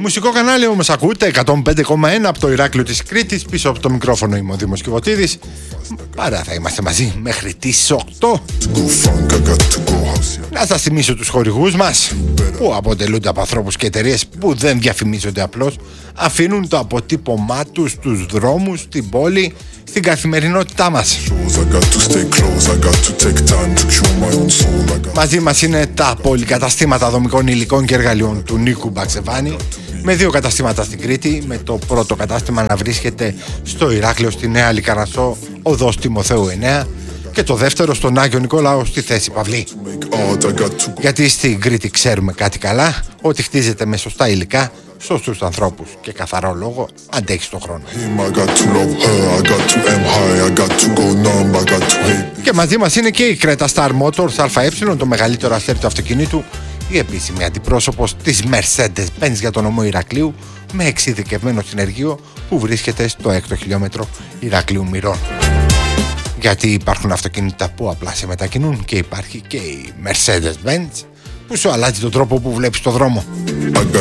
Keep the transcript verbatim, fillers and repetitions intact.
Μουσικό κανάλι όμως ακούτε, εκατόν πέντε κόμμα ένα από το Ηράκλειο της Κρήτης. Πίσω από το μικρόφωνο είμαι ο Δήμος Κιβωτίδης. Παρά θα είμαστε μαζί μέχρι τις οκτώ. Να σας θυμίσω τους χορηγούς μας, που αποτελούνται από ανθρώπους και εταιρείες που δεν διαφημίζονται απλώς. Αφήνουν το αποτύπωμά τους στους δρόμους, στην πόλη, στην καθημερινότητά μας. Μαζί μας είναι τα πολυκαταστήματα δομικών υλικών και εργαλείων του Νίκου Μπαξεβάνη, με δύο καταστήματα στην Κρήτη, με το πρώτο κατάστημα να βρίσκεται στο Ηράκλειο στη Νέα Λικαρασσό, οδός Τιμοθέου εννέα, και το δεύτερο στον Άγιο Νικόλαο στη θέση Παυλή. Γιατί στην Κρήτη ξέρουμε κάτι καλά, ότι χτίζεται με σωστά υλικά, σωστούς ανθρώπους και καθαρό λόγο, αντέχει στον χρόνο. Και μαζί μας είναι και η Creta Star Motors ΑΕ, το μεγαλύτερο αστέρι του αυτοκινήτου, η επίσημη αντιπρόσωπος της Mercedes-Benz για τον νομό Ηρακλείου, με εξειδικευμένο συνεργείο που βρίσκεται στο έκτο χιλιόμετρο Ηρακλείου Μυρών. Γιατί υπάρχουν αυτοκίνητα που απλά σε μετακινούν και υπάρχει και η Mercedes-Benz που σου αλλάζει τον τρόπο που βλέπεις το δρόμο.